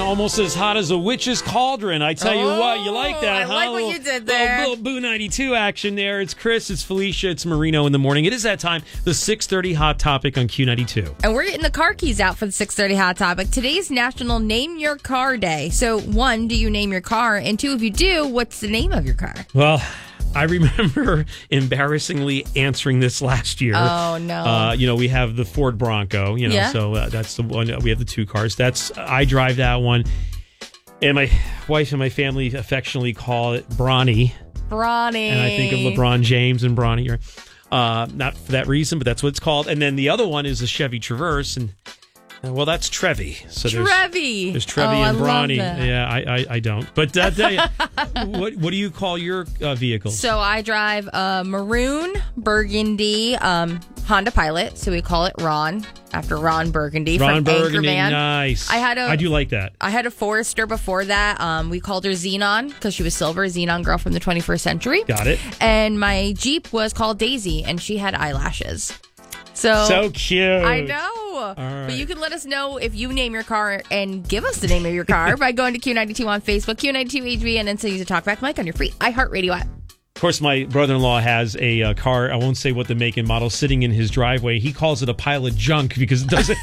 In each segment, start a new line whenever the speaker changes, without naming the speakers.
almost as hot as a witch's cauldron. I tell you what, you like that, huh?
I like what you did there.
Little Boo 92 action there. It's Chris, it's Felicia, it's Marino in the morning. It is that time, the 6:30 Hot Topic on Q92.
And we're getting the car keys out for the 6:30 Hot Topic. Today's National Name Your Car Day. So, 1, do you name your car? And 2, if you do, what's the name of your car?
Well, I remember embarrassingly answering this last year.
Oh, no.
We have the Ford Bronco, so that's the one. We have the 2 cars. I drive that one. And my wife and my family affectionately call it Bronny.
Bronny.
And I think of LeBron James and Bronny. Not for that reason, but that's what it's called. And then the other one is the Chevy Traverse. And well, that's Trevi. So
Trevi.
There's Trevi and Bronny.
Yeah,
I don't. But what do you call your vehicle?
So I drive a maroon burgundy Honda Pilot. So we call it Ron after Ron Burgundy from Anchorman.
Nice. I do like that.
I had a Forester before that. We called her Xenon because she was silver, Xenon girl from the 21st century.
Got it.
And my Jeep was called Daisy, and she had eyelashes.
So cute.
I know.
Right.
But you can let us know if you name your car and give us the name of your car by going to Q92 on Facebook, Q92HB, and then use a talkback mic on your free iHeartRadio app.
Of course, my brother-in-law has a car. I won't say what the make and model sitting in his driveway. He calls it a pile of junk because it doesn't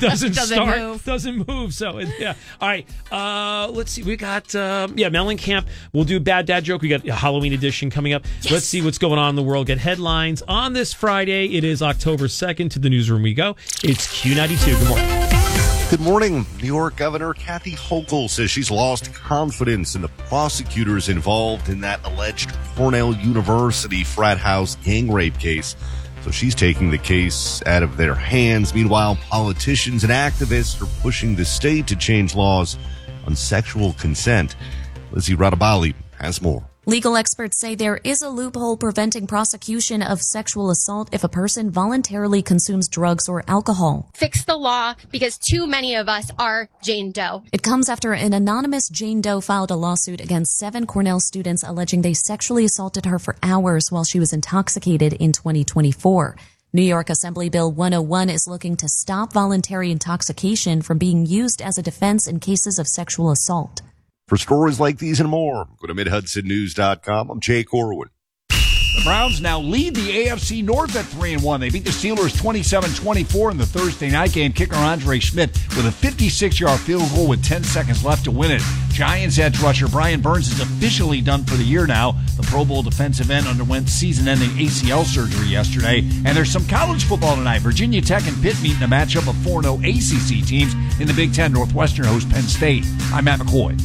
move. So yeah. All right. Let's see. We got Mellencamp. We'll do Bad Dad Joke. We got a Halloween edition coming up. Yes. Let's see what's going on in the world. Get headlines on this Friday. It is October 2nd. To the newsroom we go. It's Q92. Good morning.
Good morning. New York Governor Kathy Hochul says she's lost confidence in the prosecutors involved in that alleged Cornell University frat house gang rape case. So she's taking the case out of their hands. Meanwhile, politicians and activists are pushing the state to change laws on sexual consent. Lizzie Radabali has more.
Legal experts say there is a loophole preventing prosecution of sexual assault if a person voluntarily consumes drugs or alcohol.
Fix the law because too many of us are Jane Doe.
It comes after an anonymous Jane Doe filed a lawsuit against 7 Cornell students alleging they sexually assaulted her for hours while she was intoxicated in 2024. New York Assembly Bill 101 is looking to stop voluntary intoxication from being used as a defense in cases of sexual assault.
For stories like these and more, go to MidHudsonNews.com. I'm Jay Corwin.
The Browns now lead the AFC North at 3-1. They beat the Steelers 27-24 in the Thursday night game. Kicker Andre Schmidt with a 56-yard field goal with 10 seconds left to win it. Giants edge rusher Brian Burns is officially done for the year now. The Pro Bowl defensive end underwent season-ending ACL surgery yesterday. And there's some college football tonight. Virginia Tech and Pitt meet in a matchup of 4-0 ACC teams in the Big Ten. Northwestern hosts Penn State. I'm Matt McCoy.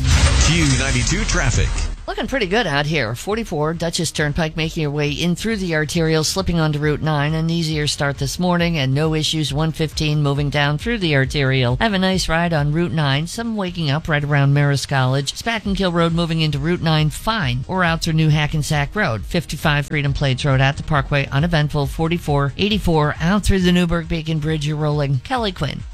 Q92 Traffic.
Looking pretty good out here. 44 Dutchess Turnpike making your way in through the arterial, slipping onto Route 9. An easier start this morning and no issues. 115 moving down through the arterial. Have a nice ride on Route 9. Some waking up right around Marist College. Spattenkill Road moving into Route 9 fine. Or out through New Hackensack Road. 55 Freedom Plains Road at the Parkway uneventful. 44, 84 out through the Newburgh-Bacon Bridge. You're rolling. Kelly Quinn.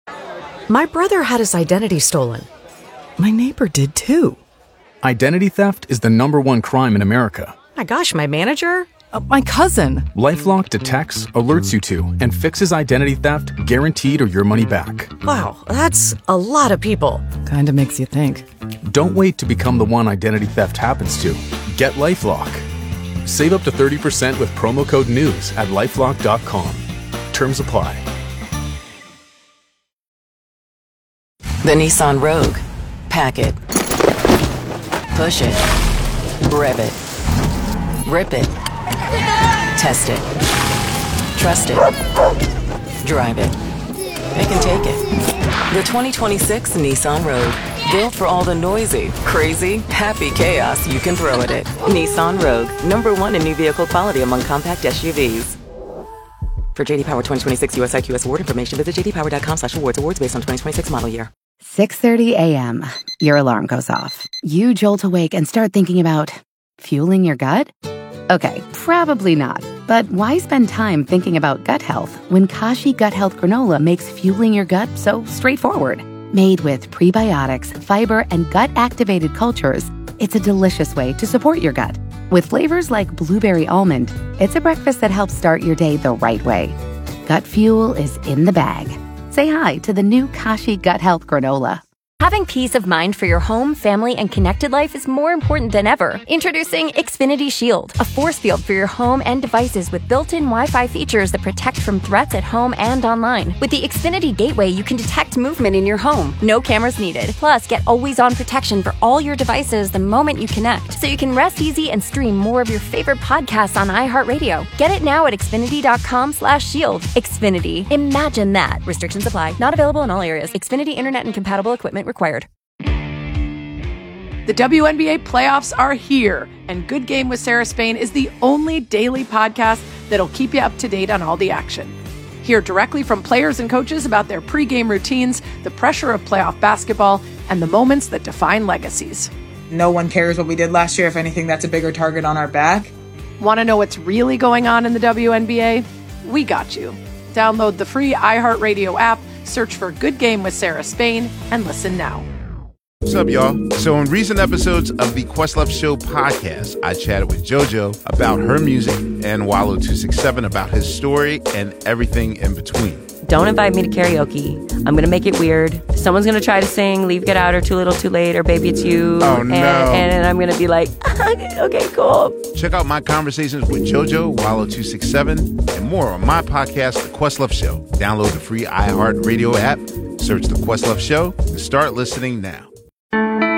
My brother had his identity stolen. My neighbor did too.
Identity theft is the #1 crime in America.
My gosh, my manager? My cousin.
LifeLock detects, alerts you to, and fixes identity theft guaranteed or your money back.
Wow, that's a lot of people. Kinda makes you think.
Don't wait to become the one identity theft happens to. Get LifeLock. Save up to 30% with promo code NEWS at LifeLock.com. Terms apply.
The Nissan Rogue. Pack it. Push it. Rev it. Rip it. Test it. Trust it. Drive it. It can take it. The 2026 Nissan Rogue. Built for all the noisy, crazy, happy chaos you can throw at it. Nissan Rogue. #1 in new vehicle quality among compact SUVs. For JD Power 2026 US IQS award information, visit jdpower.com/awards. Awards based on 2026 model year.
6:30 a.m. Your alarm goes off. You jolt awake and start thinking about fueling your gut? Okay, probably not. But why spend time thinking about gut health when Kashi Gut Health Granola makes fueling your gut so straightforward? Made with prebiotics, fiber, and gut-activated cultures, it's a delicious way to support your gut. With flavors like blueberry almond, it's a breakfast that helps start your day the right way. Gut fuel is in the bag. Say hi to the new Kashi Gut Health Granola.
Having peace of mind for your home, family, and connected life is more important than ever. Introducing Xfinity Shield, a force field for your home and devices with built-in Wi-Fi features that protect from threats at home and online. With the Xfinity Gateway, you can detect movement in your home. No cameras needed. Plus, get always-on protection for all your devices the moment you connect, so you can rest easy and stream more of your favorite podcasts on iHeartRadio. Get it now at Xfinity.com/shield. Xfinity. Imagine that. Restrictions apply. Not available in all areas. Xfinity Internet and compatible equipment required.
The WNBA playoffs are here, and Good Game with Sarah Spain is the only daily podcast that'll keep you up to date on all the action. Hear directly from players and coaches about their pregame routines, the pressure of playoff basketball, and the moments that define legacies.
No one cares what we did last year. If anything, that's a bigger target on our back.
Want to know what's really going on in the WNBA? We got you. Download the free iHeartRadio app, search for Good Game with Sarah Spain, and listen now.
What's up, y'all? So in recent episodes of the Questlove Show podcast, I chatted with JoJo about her music and Wallow 267 about his story and everything in between.
Don't invite me to karaoke. I'm going to make it weird. Someone's going to try to sing Leave, Get Out, or Too Little, Too Late, or Baby It's You.
Oh, no.
And I'm going to be like, okay, cool.
Check out my conversations with JoJo, Wallow 267, and more on my podcast, The Questlove Show. Download the free iHeartRadio app, search The Questlove Show, and start listening now.